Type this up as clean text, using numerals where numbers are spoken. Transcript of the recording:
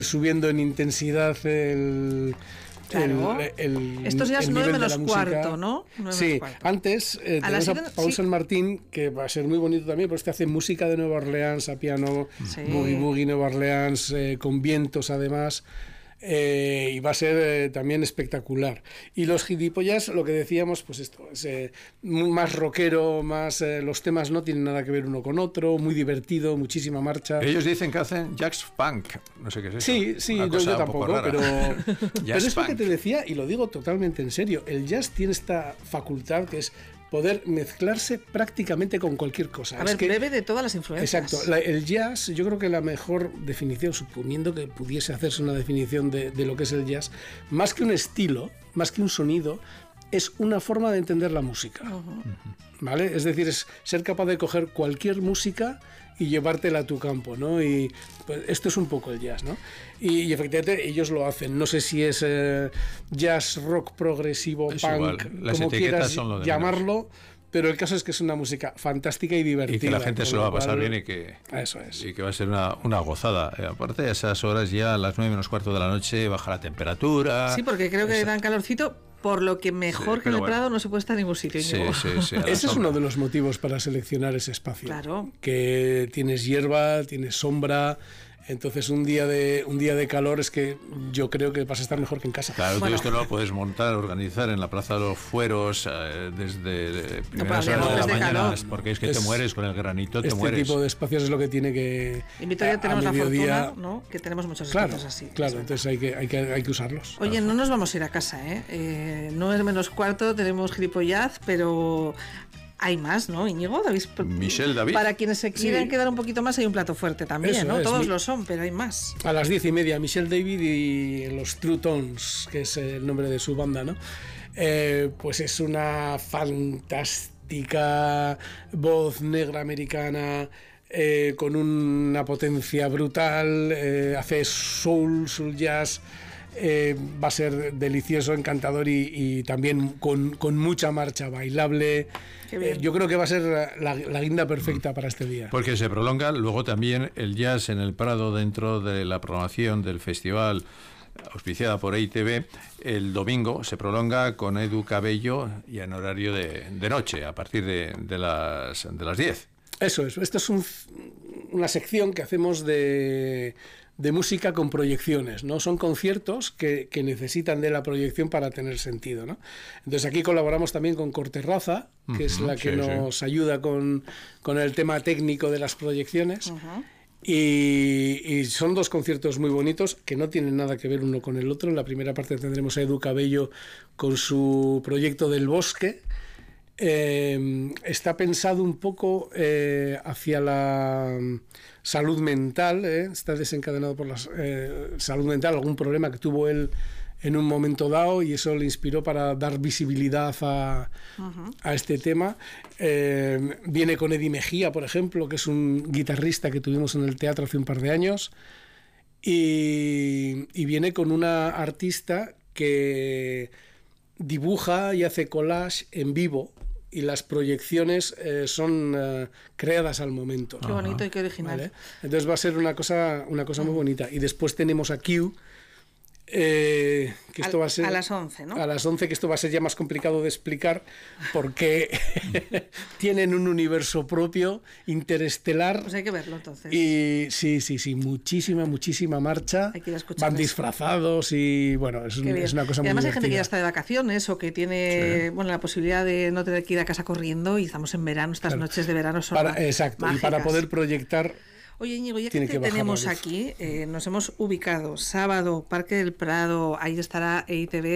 subiendo en intensidad Claro. Esto ya es 9 menos cuarto, ¿no? Sí, antes tenemos a Paul San Martín, que va a ser muy bonito también, porque hace música de Nueva Orleans a piano, boogie boogie Nueva Orleans, con vientos además. Y va a ser también espectacular. Y los gilipollas, lo que decíamos, pues esto es más rockero, más los temas no tienen nada que ver uno con otro, muy divertido, muchísima marcha. Ellos dicen que hacen jazz funk, no sé qué es eso. Sí, yo tampoco, pero es lo que te decía, y lo digo totalmente en serio, el jazz tiene esta facultad que es poder mezclarse prácticamente con cualquier cosa. A ver, bebe de todas las influencias. Exacto. El jazz, yo creo que la mejor definición, suponiendo que pudiese hacerse una definición de lo que es el jazz, más que un estilo, más que un sonido, es una forma de entender la música. ¿Vale? Es decir, es ser capaz de coger cualquier música y llevártela a tu campo, ¿no? Y pues, esto es un poco el jazz, ¿no? Y efectivamente ellos lo hacen. No sé si es jazz, rock, progresivo, es punk, igual. como quieras son lo de llamarlo, menos. Pero el caso es que es una música fantástica y divertida. Y que la gente se lo va a pasar bien y que, eso es. Y que va a ser una gozada. Aparte de esas horas, ya a las 9 menos cuarto de la noche baja la temperatura. Sí, porque creo que dan calorcito. Por lo que mejor que en el Prado no se puede estar en ningún sitio. Sí. Ese es uno de los motivos para seleccionar ese espacio. Claro. Que tienes hierba, tienes sombra. Entonces un día de calor es que yo creo que vas a estar mejor que en casa. Claro, tú esto no lo puedes montar, organizar en la Plaza de los Fueros desde primeras horas de la mañana, porque es que te mueres con el granito, te mueres. Este tipo de espacios es lo que tiene que... En Vitoria tenemos la fortuna, ¿no? Que tenemos muchos espacios así. Claro, entonces hay que usarlos. Oye, no nos vamos a ir a casa, no es menos cuarto, tenemos gilipollaz, pero... Hay más, ¿no, Íñigo? Michel David. Para quienes se quieran quedar un poquito más, hay un plato fuerte también, eso, ¿no? Todos lo son, pero hay más. A las 10:30, Michel David y los True Tones, que es el nombre de su banda, ¿no? Pues es una fantástica voz negra americana, con una potencia brutal, hace soul jazz. Va a ser delicioso, encantador y también con mucha marcha bailable. Yo creo que va a ser la guinda perfecta para este día. Porque se prolonga luego también el jazz en el Prado dentro de la programación del festival auspiciada por EITV. El domingo se prolonga con Edu Cabello y en horario de noche, a partir de las 10. Eso es. Esto es una sección que hacemos de música con proyecciones, ¿no? Son conciertos que necesitan de la proyección para tener sentido, ¿no? Entonces aquí colaboramos también con Corterraza, que es la que nos ayuda con el tema técnico de las proyecciones. Y son dos conciertos muy bonitos que no tienen nada que ver uno con el otro. En la primera parte tendremos a Edu Cabello con su proyecto del bosque. Está pensado un poco hacia la salud mental, está desencadenado por la salud mental, algún problema que tuvo él en un momento dado y eso le inspiró para dar visibilidad a este tema. Viene con Eddie Mejía, por ejemplo, que es un guitarrista que tuvimos en el teatro hace un par de años, y viene con una artista que dibuja y hace collage en vivo, y las proyecciones son creadas al momento. Qué bonito y qué original. ¿Vale? Entonces va a ser una cosa muy bonita. Y después tenemos a Q, que esto va a ser... A las 11, ¿no? A las 11, que esto va a ser ya más complicado de explicar, porque tienen un universo propio, interestelar. Pues hay que verlo, entonces. Y sí, muchísima marcha. Hay que ir a escucharles. Van disfrazados y, bueno, es una cosa muy divertida. Y además hay gente que ya está de vacaciones o que tiene la posibilidad de no tener que ir a casa corriendo, y estamos en verano, estas noches de verano son exacto, mágicas. Y para poder proyectar... Oye, Íñigo, ya que te tenemos aquí, nos hemos ubicado sábado, Parque del Prado, ahí estará EITV.